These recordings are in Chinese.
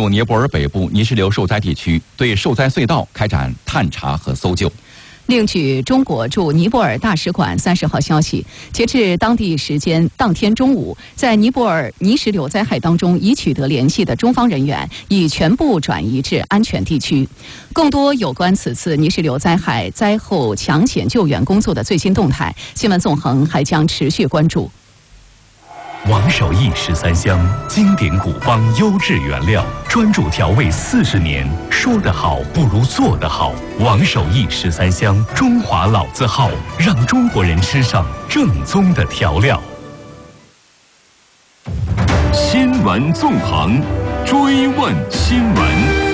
入尼泊尔北部泥石流受灾地区，对受灾隧道开展探查和搜救。 另据中国驻尼泊尔大使馆30号消息，截至当地时间当天中午，在尼泊尔泥石流灾害当中已取得联系的中方人员已全部转移至安全地区。更多有关此次泥石流灾害灾后抢险救援工作的最新动态，新闻纵横还将持续关注。 王守义13香，经典古方优质原料，专注调味40年。说得好不如做得好。王守义13香，中华老字号，让中国人吃上正宗的调料。 新闻纵横，追问新闻。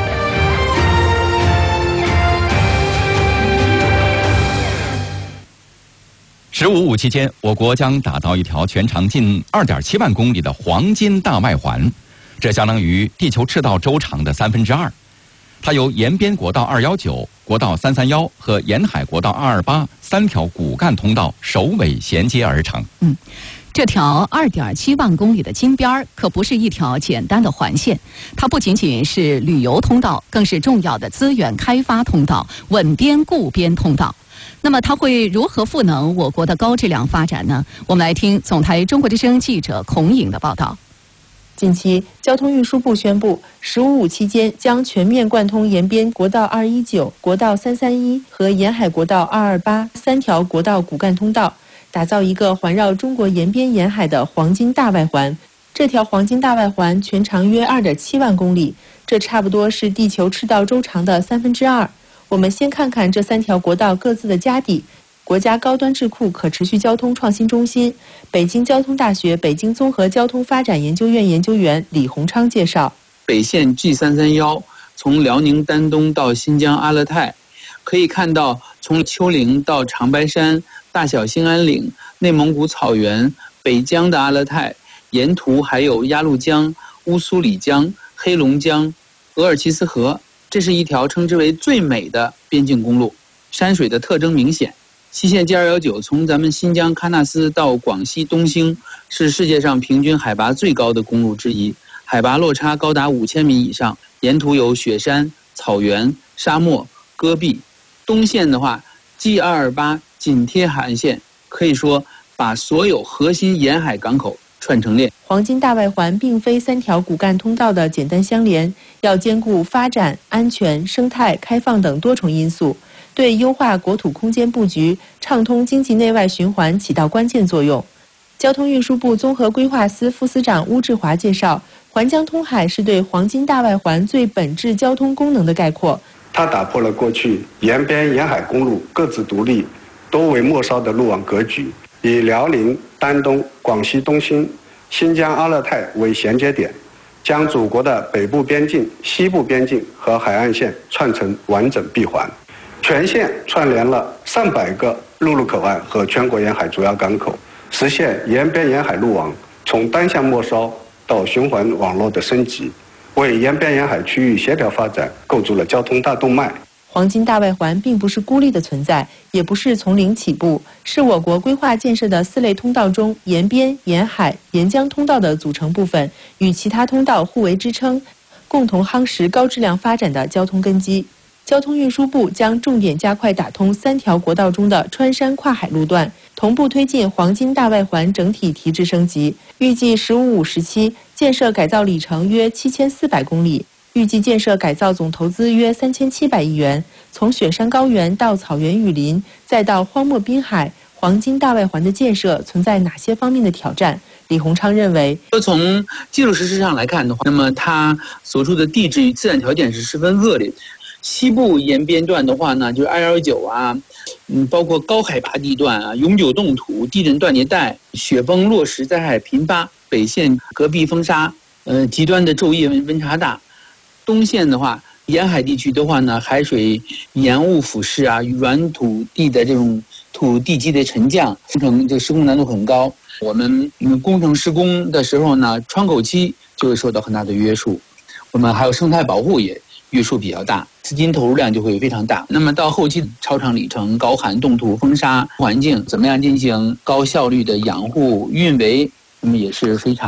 15.5期间，我国将打造一条全长近2.7万公里的黄金大外环，这相当于地球赤道周长的2/3。它由延边国道219、国道331和沿海国道2283条骨干通道首尾衔接而成。 这条2.7万公里的金边儿可不是一条简单的环线，它不仅仅是旅游通道，更是重要的资源开发通道、稳边固边通道。那么它会如何赋能我国的高质量发展呢？我们来听总台中国之声记者孔颖的报道。 近期，交通运输部宣布，15.5期间将全面贯通延边国道219、国道331和沿海国道2283条国道骨干通道，打造一个环绕中国延边沿海的黄金大外环。这条黄金大外环全长约2.7万公里，这差不多是地球赤道周长的2/3。我们先看看这3条国道各自的家底。国家高端智库可持续交通创新中心、北京交通大学北京综合交通发展研究院研究员李洪昌介绍， 北线 G331 从辽宁丹东到新疆阿勒泰，可以看到从丘陵到长白山、大小兴安岭、内蒙古草原、北疆的阿勒泰，沿途还有鸭绿江、乌苏里江、黑龙江、额尔齐斯河。这是一条称之为最美的边境公路，山水的特征明显。西线 G219 从咱们新疆喀纳斯到广西东兴，是世界上平均海拔最高的公路之一，海拔落差高达5000米以上，沿途有雪山、草原、沙漠、戈壁。东线的话 ，G228 紧贴海岸线，可以说把所有核心沿海港口串成链。 黄金大外环并非3条骨干通道的简单相连，要兼顾发展、安全、生态、开放等多重因素，对优化国土空间布局、畅通经济内外循环起到关键作用。交通运输部综合规划司副司长邬志华介绍，环江通海是对黄金大外环最本质交通功能的概括。 它打破了过去沿边沿海公路各自独立、多为末梢的路网格局，以辽宁、丹东、广西东兴、新疆阿勒泰为衔接点，将祖国的北部边境、西部边境和海岸线串成完整闭环。全线串联了300个陆路口岸和全国沿海主要港口，实现沿边沿海路网从单向末梢到循环网络的升级，为沿边沿海区域协调发展构筑了交通大动脉。 黄金大外环并不是孤立的存在，也不是从零起步，是我国规划建设的4类通道中沿边、沿海、沿江通道的组成部分，与其他通道互为支撑，共同夯实高质量发展的交通根基。交通运输部将重点加快打通3条国道中的穿山跨海路段，同步推进黄金大外环整体提质升级。预计15.5时期建设改造里程约7400公里。预计建设改造总投资约3700亿元。从雪山高原到草原雨林，再到荒漠滨海，黄金大外环的建设存在哪些方面的挑战？李洪昌认为， 从技术实施上来看的话，那么它所处的地质与自然条件是十分恶劣的。西部沿边段的话呢，就是219啊，包括高海拔地段啊，永久冻土、地震断裂带、雪崩落石灾害频发。北线戈壁风沙，极端的昼夜温差大。东线的话，沿海地区的话呢，海水盐雾腐蚀啊，软土地的这种土地基的沉降，工程这施工难度很高。我们工程施工的时候呢，窗口期就会受到很大的约束。我们还有生态保护也约束比较大，资金投入量就会非常大。那么到后期超长里程、高寒冻土风沙环境，怎么样进行高效率的养护运维，那么也是非常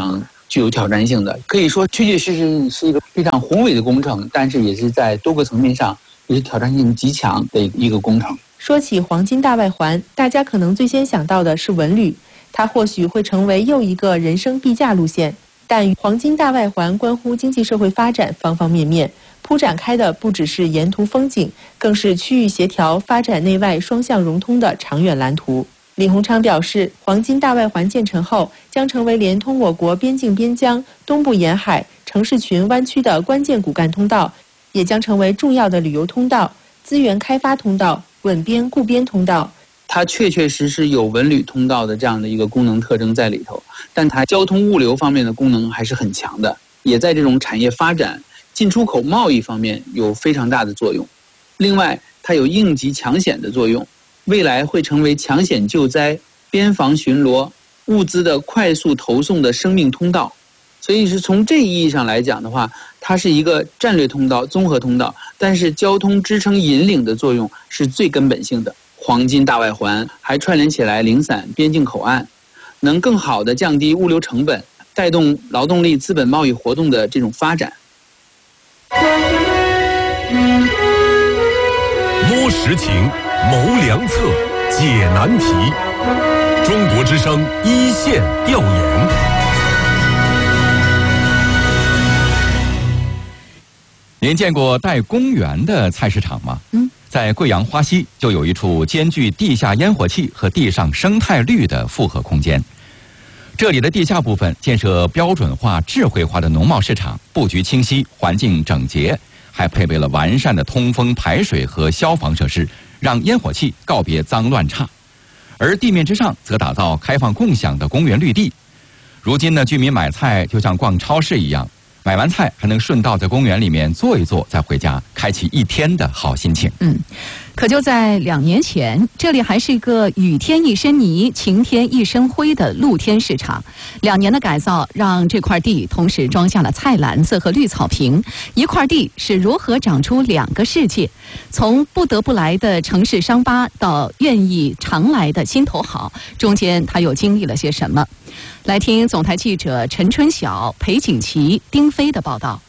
具有挑战性的。可以说，确确实实是一个非常宏伟的工程，但是也是在多个层面上也是挑战性极强的一个工程。 说起黄金大外环，大家可能最先想到的是文旅，它或许会成为又一个人生必驾路线。但黄金大外环关乎经济社会发展方方面面，铺展开的不只是沿途风景，更是区域协调、发展内外双向融通的长远蓝图。李鸿昌表示，黄金大外环建成后，将成为连通我国边境边疆、东部沿海、城市群湾区的关键骨干通道，也将成为重要的旅游通道、资源开发通道、稳边固边通道。 它确确实实有文旅通道的这样的一个功能特征在里头，但它交通物流方面的功能还是很强的，也在这种产业发展、进出口贸易方面有非常大的作用。另外，它有应急抢险的作用，未来会成为抢险救灾、边防巡逻、物资的快速投送的生命通道。所以是从这一意义上来讲的话，它是一个战略通道、综合通道，但是交通支撑引领的作用是最根本性的。黄金大外环还串联起来零散边境口岸，能更好地降低物流成本，带动劳动力资本贸易活动的这种发展。 摸实情，谋良策，解难题。中国之声一线调研。 您见过带公园的菜市场吗？在贵阳花溪就有一处兼具地下烟火气和地上生态绿的复合空间。这里的地下部分建设标准化、智慧化的农贸市场，布局清晰，环境整洁，还配备了完善的通风、排水和消防设施，让烟火气告别脏乱差。而地面之上则打造开放共享的公园绿地。如今呢，居民买菜就像逛超市一样，买完菜还能顺道在公园里面坐一坐，再回家，开启一天的好心情。 可就在2年前，这里还是一个雨天一身泥、晴天一身灰的露天市场。2年的改造，让这块地同时装下了菜篮子和绿草坪。一块地是如何长出2个世界？从不得不来的城市伤疤到愿意常来的心头好，中间它又经历了些什么？来听总台记者陈春晓、裴景琦、丁飞的报道。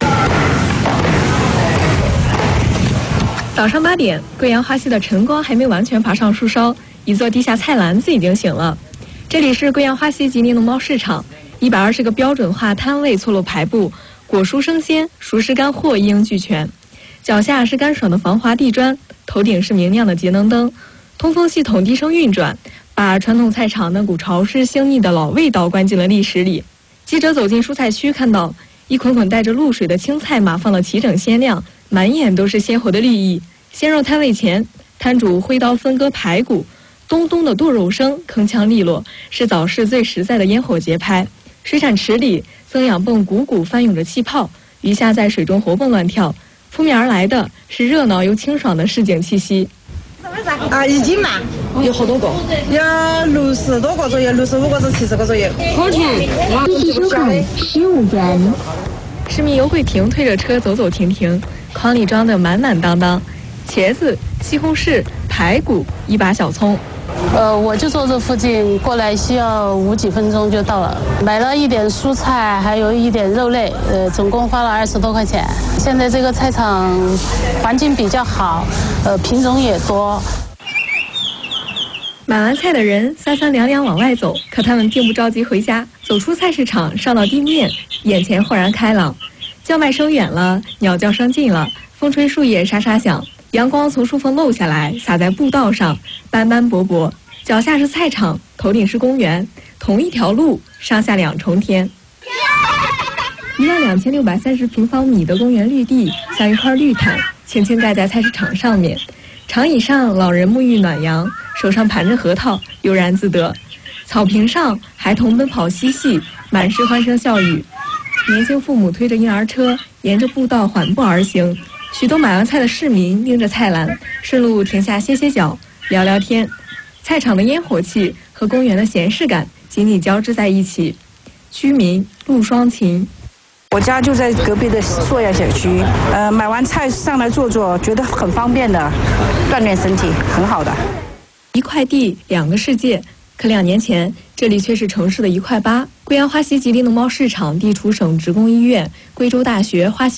早上8点，贵阳花溪的晨光还没完全爬上树梢，一座地下菜篮子已经醒了。这里是贵阳花溪吉林农贸市场，120个标准化摊位错落排布，果蔬生鲜、熟食干货一应俱全。脚下是干爽的防滑地砖，头顶是明亮的节能灯，通风系统低声运转，把传统菜场那股潮湿腥腻的老味道关进了历史里。记者走进蔬菜区，看到一捆捆带着露水的青菜码放了齐整鲜亮，满眼都是鲜活的绿意。鲜肉摊位前，摊主挥刀分割排骨，咚咚的剁肉声铿锵利落，是早市最实在的烟火节拍。水产池里，增氧泵汩汩翻涌着气泡，鱼虾在水中活蹦乱跳，扑面而来的是热闹又清爽的市井气息。 1斤嘛， 有好多个， 有60多个左右，65个至70个左右。 好甜， 继续收看15元。 市民尤慧婷推着车走走停停，筐里装的满满当当，茄子、西红柿、排骨，1把小葱。 我就坐这附近，过来需要5几分钟就到了。买了一点蔬菜，还有一点肉类，总共花了20多块钱。现在这个菜场环境比较好，品种也多。 买完菜的人3三两两往外走，可他们并不着急回家。走出菜市场，上到地面，眼前豁然开朗。叫卖声远了，鸟叫声近了，风吹树叶沙沙响，阳光从树缝漏下来，洒在步道上，斑斑驳驳。脚下是菜场，头顶是公园，同一条路，上下2重天。12630平方米的公园绿地，像一块绿毯，轻轻盖在菜市场上面。长椅上，老人沐浴暖阳，手上盘着核桃，悠然自得。草坪上，孩童奔跑嬉戏，满是欢声笑语。年轻父母推着婴儿车，沿着步道缓步而行。许多买完菜的市民拎着菜篮，顺路停下歇歇脚，聊聊天。菜场的烟火气和公园的闲适感紧紧交织在一起。居民陆双琴。 我家就在隔壁的硕阳小区，买完菜上来坐坐，觉得很方便的，锻炼身体，很好的。 一块地，2个世界。可2年前， 这里却是城市的1.8块。贵阳花溪吉林农贸市场地处省职工医院、贵州大学花溪